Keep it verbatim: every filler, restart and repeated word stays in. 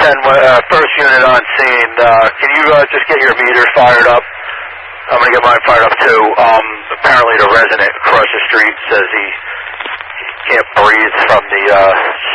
ten, uh, first unit on scene. Uh, can you uh, just get your meters fired up? I'm going to get mine fired up too. Um, apparently the resident across the street says he can't breathe from the uh,